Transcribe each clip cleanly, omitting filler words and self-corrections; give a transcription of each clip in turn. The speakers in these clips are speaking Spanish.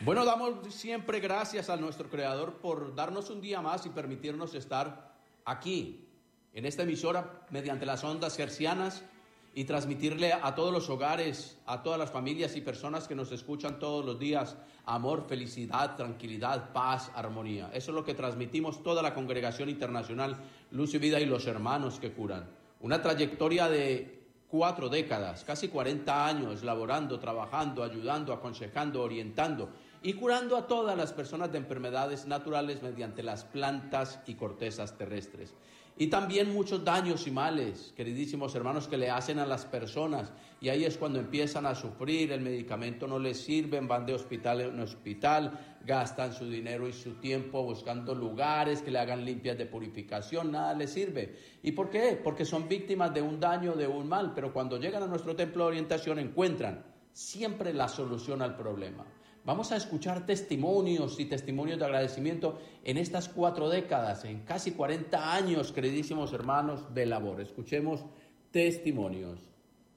Bueno, damos siempre gracias a nuestro Creador por darnos un día más y permitirnos estar aquí, en esta emisora, mediante las ondas hercianas, y transmitirle a todos los hogares, a todas las familias y personas que nos escuchan todos los días, amor, felicidad, tranquilidad, paz, armonía. Eso es lo que transmitimos toda la Congregación Internacional Luz y Vida y los hermanos que curan. Una trayectoria de 4 décadas, casi 40 años, laborando, trabajando, ayudando, aconsejando, orientando y curando a todas las personas de enfermedades naturales mediante las plantas y cortezas terrestres. Y también muchos daños y males, queridísimos hermanos, que le hacen a las personas, y ahí es cuando empiezan a sufrir, el medicamento no les sirve, van de hospital en hospital, gastan su dinero y su tiempo buscando lugares que le hagan limpias de purificación, nada les sirve. ¿Y por qué? Porque son víctimas de un daño, de un mal, pero cuando llegan a nuestro templo de orientación encuentran siempre la solución al problema. Vamos a escuchar testimonios y testimonios de agradecimiento en estas 4 décadas, en casi 40 años, queridísimos hermanos, de labor. Escuchemos testimonios.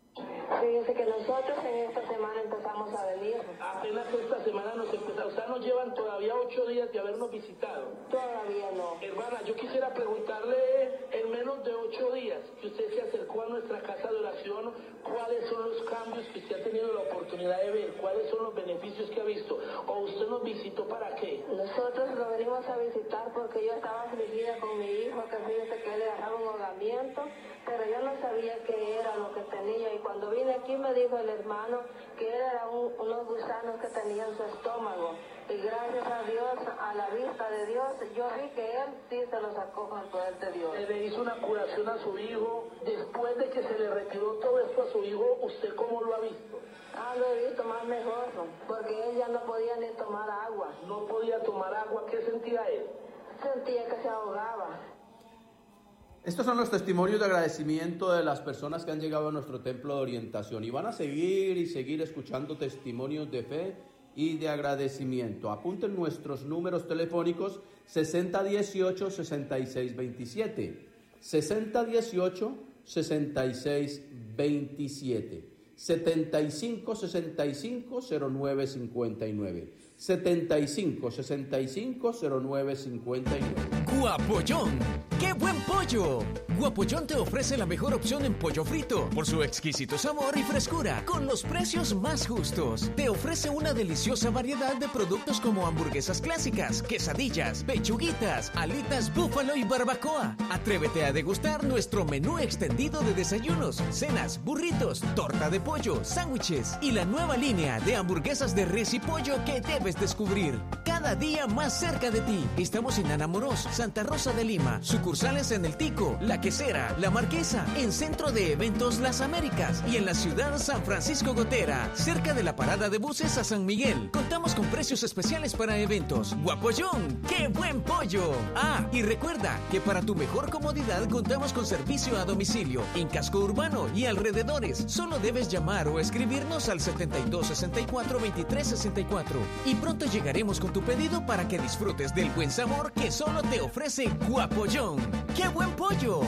Fíjense que nosotros en esta semana empezamos a venir. Apenas esta semana nos empezamos, o sea, nos llevan todavía 8 días de habernos visitado. Todavía no. Hermana, yo quisiera preguntarle, en menos de 8 días que usted se acercó a nuestra casa de oración, ¿cuáles son los cambios que usted ha tenido la oportunidad de ver? ¿Cuáles son los beneficios que ha visto? ¿O usted nos visitó para qué? Nosotros lo venimos a visitar porque yo estaba afligida con mi hijo, que fíjese que él le agarraba un ahogamiento, pero yo no sabía qué era lo que tenía, y cuando vine aquí me dijo el hermano que eran unos gusanos que tenían su estómago, y gracias a Dios, a la vista de Dios, yo vi que él sí se lo sacó con el poder de Dios. Le hizo una curación a su hijo. Después de que se le retiró todo esto a su hijo, ¿usted cómo lo ha visto? Lo he visto más mejor, porque él ya no podía ni tomar agua. No podía tomar agua. ¿Qué sentía él? Sentía que se ahogaba. Estos son los testimonios de agradecimiento de las personas que han llegado a nuestro templo de orientación, y van a seguir y seguir escuchando testimonios de fe y de agradecimiento. Apunten nuestros números telefónicos: 6018-6627, 6018-6627, 7565-0959, 7565-0959. ¡Guapollón! ¡Qué buen pollo! Guapollón te ofrece la mejor opción en pollo frito por su exquisito sabor y frescura, con los precios más justos. Te ofrece una deliciosa variedad de productos como hamburguesas clásicas, quesadillas, pechuguitas, alitas búfalo y barbacoa. Atrévete a degustar nuestro menú extendido de desayunos, cenas, burritos, torta de pollo, sándwiches y la nueva línea de hamburguesas de res y pollo que debes descubrir. Cada día más cerca de ti. Estamos en Anamoros, Santa Rosa de Lima, sucursales en El Tico, La Quesera, La Marquesa, en Centro de Eventos Las Américas y en la ciudad San Francisco Gotera, cerca de la parada de buses a San Miguel. Contamos con precios especiales para eventos. ¡Guapollón! ¡Qué buen pollo! Y recuerda que para tu mejor comodidad contamos con servicio a domicilio en Casco Urbano y alrededores. Solo debes llamar o escribirnos al 7264-2364 y pronto llegaremos con tu pedido para que disfrutes del buen sabor que solo te ofrece Guapollón. ¡Qué buen pollo!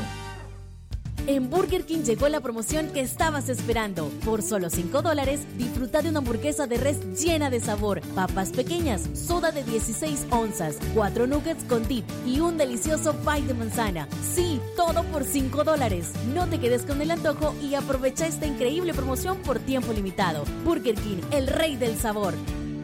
En Burger King llegó la promoción que estabas esperando. Por solo $5, disfruta de una hamburguesa de res llena de sabor, papas pequeñas, soda de 16 onzas, 4 nuggets con dip y un delicioso pie de manzana. Sí, todo por $5. No te quedes con el antojo y aprovecha esta increíble promoción por tiempo limitado. Burger King, el rey del sabor.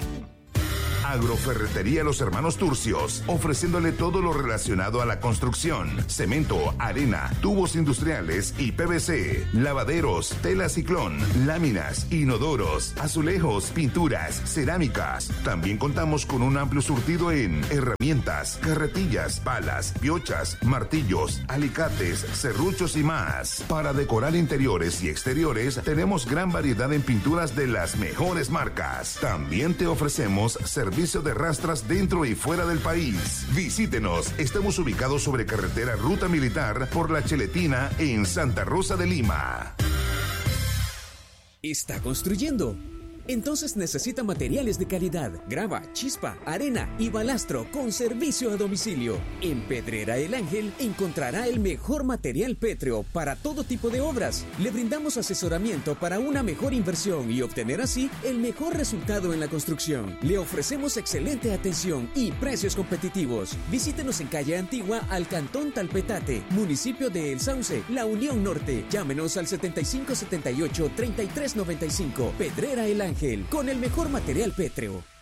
Agroferretería Los Hermanos Turcios, ofreciéndole todo lo relacionado a la construcción: cemento, arena, tubos industriales y PVC, lavaderos, tela ciclón, láminas, inodoros, azulejos, pinturas, cerámicas. También contamos con un amplio surtido en herramientas, carretillas, palas, piochas, martillos, alicates, serruchos y más. Para decorar interiores y exteriores, tenemos gran variedad en pinturas de las mejores marcas. También te ofrecemos servicio de rastras dentro y fuera del país. Visítenos, estamos ubicados sobre carretera Ruta Militar por La Cheletina en Santa Rosa de Lima. ¿Está construyendo Entonces necesita materiales de calidad, grava, chispa, arena y balastro con servicio a domicilio. En Pedrera El Ángel encontrará el mejor material pétreo para todo tipo de obras. Le brindamos asesoramiento para una mejor inversión y obtener así el mejor resultado en la construcción. Le ofrecemos excelente atención y precios competitivos. Visítenos en calle Antigua al Cantón Talpetate, municipio de El Sauce, La Unión Norte. Llámenos al 7578-3395. Pedrera El Ángel, con el mejor material pétreo.